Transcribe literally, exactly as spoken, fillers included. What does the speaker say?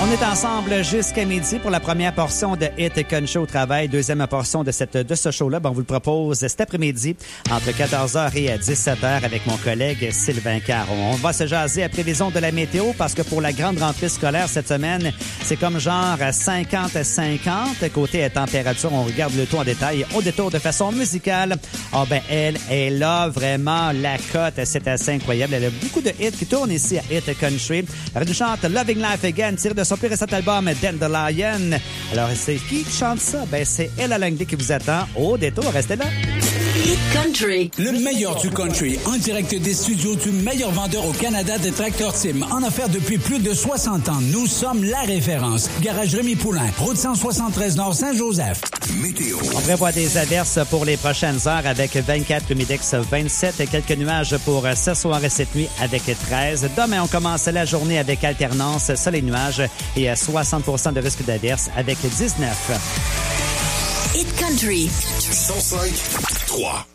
On est ensemble jusqu'à midi pour la première portion de Hit Country au travail. Deuxième portion de cette de ce show-là, ben, on vous le propose cet après-midi entre quatorze heures et dix-sept heures avec mon collègue Sylvain Caron. On va se jaser à prévision de la météo parce que pour la grande rentrée scolaire cette semaine, c'est comme genre cinquante cinquante. Côté température, on regarde le tout en détail. On détourne de façon musicale. Ah oh, ben elle est là, vraiment la cote, c'est assez incroyable. Elle a beaucoup de hits qui tournent ici à Hit Country. Elle nous chante Loving Life Again, tiré de son plus récent album Dandelion. Alors, c'est qui qui chante ça? Ben, c'est Ella Langley qui vous attend au détour. Restez là. Hit Country. Le meilleur du country, en direct des studios du meilleur vendeur au Canada de Tracteur Tim. En affaires depuis plus de soixante ans, nous sommes la référence. Garage Rémi Poulain, route cent soixante-treize Nord Saint-Joseph. Météo. On prévoit des averses pour les prochaines heures avec vingt-quatre, Humidex vingt-sept et quelques nuages pour ce soir et cette nuit avec treize. Demain, on commence la journée avec alternance, soleil nuages et à soixante pour cent de risque d'averse avec dix-neuf. Hit Country. cent cinq trois.